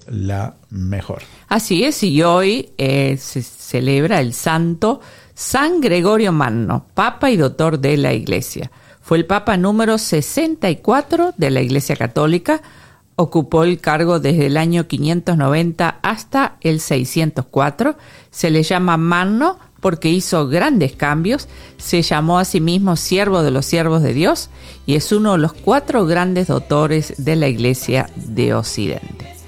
la mejor. Así es, y hoy se celebra el santo San Gregorio Magno, Papa y Doctor de la Iglesia. Fue el Papa número 64 de la Iglesia Católica. Ocupó el cargo desde el año 590 hasta el 604. Se le llama Magno porque hizo grandes cambios. Se llamó a sí mismo siervo de los siervos de Dios y es uno de los 4 grandes doctores de la Iglesia de Occidente.